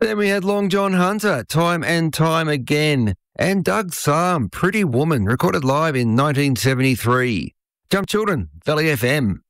Then we had Long John Hunter, Time and Time Again, and Doug Psalm, Pretty Woman, recorded live in 1973. Jump Children, Valley FM.